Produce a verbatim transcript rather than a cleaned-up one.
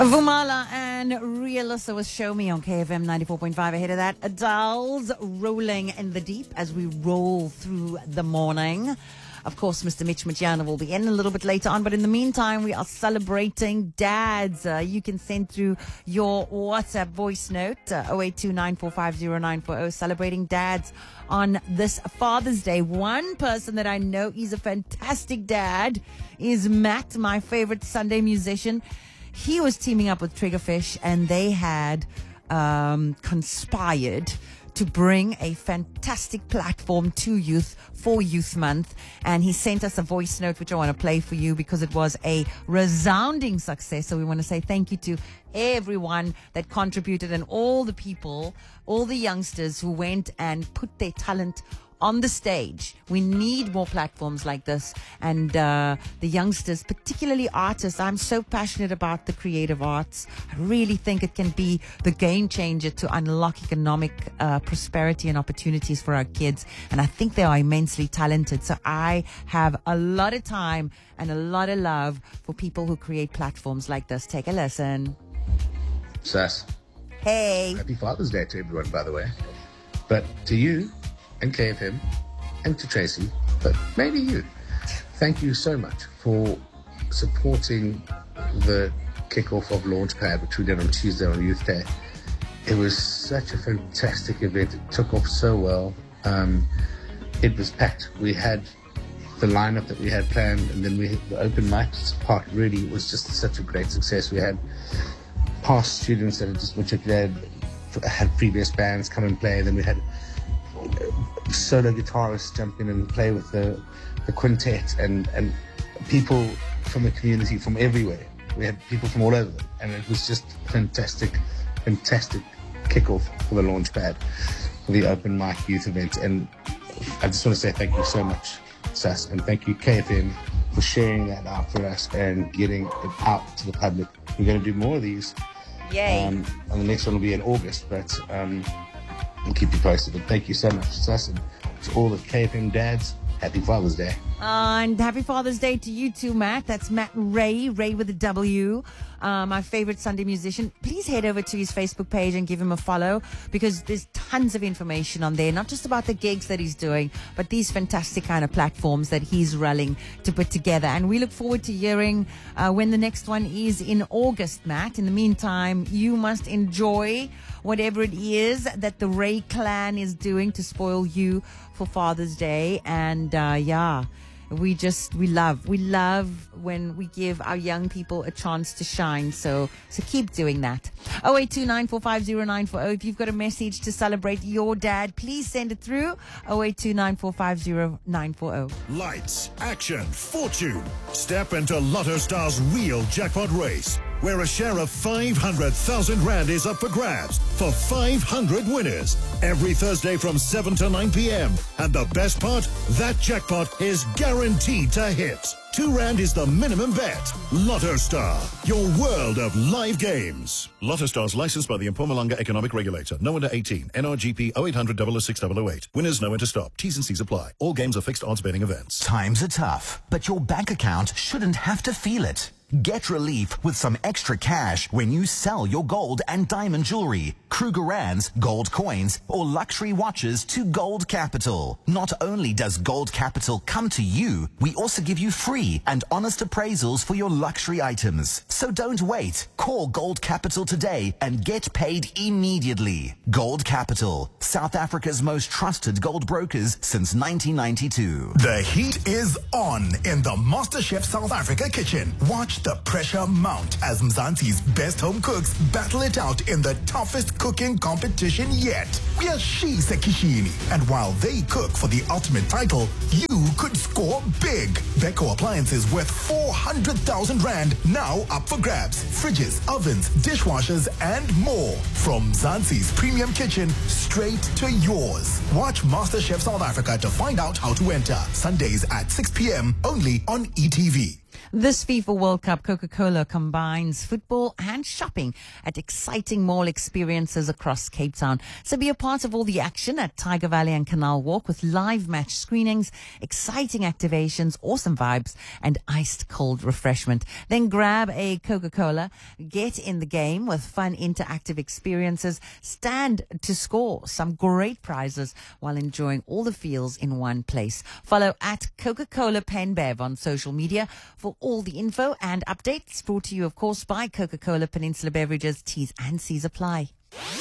Vumala and Realissa was Show Me on K F M ninety-four point five. Ahead of that, Adele's Rolling in the Deep as we roll through the morning. Of course, Mister Mitch Matiana will be in a little bit later on, but in the meantime, we are celebrating dads. Uh, you can send through your WhatsApp voice note, uh, zero eight two nine four five zero nine four zero, celebrating dads on this Father's Day. One person that I know is a fantastic dad is Matt, my favorite Sunday musician. He was teaming up with Triggerfish, and they had um, conspired to bring a fantastic platform to youth for Youth Month. And he sent us a voice note, which I want to play for you because it was a resounding success. So we want to say thank you to everyone that contributed and all the people, all the youngsters who went and put their talent on the stage. We need more platforms like this. And uh, the youngsters, particularly artists, I'm so passionate about the creative arts. I really think it can be the game changer to unlock economic uh, prosperity and opportunities for our kids. And I think they are immensely talented. So I have a lot of time and a lot of love for people who create platforms like this. Take a listen. Sass. Hey. Happy Father's Day to everyone, by the way. But to you, and K F M, and to Tracy, but maybe you. Thank you so much for supporting the kickoff of Launchpad, which we did on Tuesday on Youth Day. It was such a fantastic event. It took off so well. Um, it was packed. We had the lineup that we had planned, and then we had the open mics part really was just such a great success. We had past students that had just matriculated, had previous bands come and play, then we had solo guitarists jump in and play with the, the quintet, and, and people from the community from everywhere. We had people from all over, and it was just fantastic, fantastic kickoff for the Launchpad, for the open mic youth event. And I just want to say thank you so much, Sass, and thank you, K F M, for sharing that out for us and getting it out to the public. We're going to do more of these. Yay. Um, and the next one will be in August, but um, we'll keep you posted. But thank you so much, Sass, and to all the K F M dads. Happy Father's Day. Uh, and happy Father's Day to you too, Matt. That's Matt Ray, Ray with a W, uh, my favorite Sunday musician. Please head over to his Facebook page and give him a follow, because there's tons of information on there, not just about the gigs that he's doing, but these fantastic kind of platforms that he's running to put together. And we look forward to hearing uh, when the next one is in August, Matt. In the meantime, you must enjoy whatever it is that the Ray clan is doing to spoil you for Father's Day. And uh, yeah, we just, we love, we love when we give our young people a chance to shine. So, so keep doing that. zero eight two nine four five zero nine four zero. If you've got a message to celebrate your dad, please send it through zero eight two nine four five zero nine four zero. Lights, action, fortune. Step into Lotto Star's real jackpot race, where a share of five hundred thousand rand is up for grabs for five hundred winners every Thursday from seven to nine p.m. And the best part, that jackpot is guaranteed to hit. Two rand is the minimum bet. Lotto Star, your world of live games. Lotto Star is licensed by the Mpumalanga Economic Regulator. No under eighteen. N R G P zero eight hundred double oh six double oh eight. Winners know when to stop. T's and C's apply. All games are fixed odds betting events. Times are tough, but your bank account shouldn't have to feel it. Get relief with some extra cash when you sell your gold and diamond jewelry, Krugerrands, gold coins, or luxury watches to Gold Capital. Not only does Gold Capital come to you, we also give you free and honest appraisals for your luxury items. So don't wait. Call Gold Capital today and get paid immediately. Gold Capital, South Africa's most trusted gold brokers since nineteen ninety-two. The heat is on in the MasterChef South Africa kitchen. Watch the pressure mount as Mzansi's best home cooks battle it out in the toughest cooking competition yet. We are She's Sekishini, and while they cook for the ultimate title, you could score big. Beko appliances worth four hundred thousand rand now up for grabs. Fridges, ovens, dishwashers, and more. From Mzansi's premium kitchen straight to yours. Watch MasterChef South Africa to find out how to enter. Sundays at six p.m. only on E T V. This FIFA World Cup, Coca-Cola combines football and shopping at exciting mall experiences across Cape Town. So be a part of all the action at Tiger Valley and Canal Walk with live match screenings, exciting activations, awesome vibes, and iced cold refreshment. Then grab a Coca-Cola, get in the game with fun interactive experiences, stand to score some great prizes while enjoying all the feels in one place. Follow at Coca-Cola Penbev on social media for all the info and updates, brought to you, of course, by Coca-Cola Peninsula Beverages. T's and C's apply.